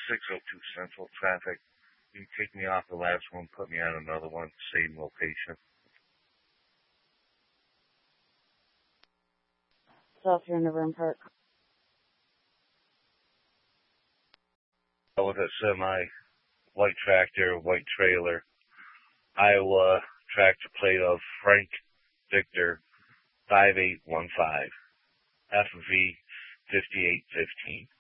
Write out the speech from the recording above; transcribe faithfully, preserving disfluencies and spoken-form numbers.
six oh two Central traffic. You can take me off the last one, put me on another one, same location. South River Park. With a semi, white tractor, white trailer, Iowa tractor plate of Frank Victor five eight one five, F V fifty-eight fifteen.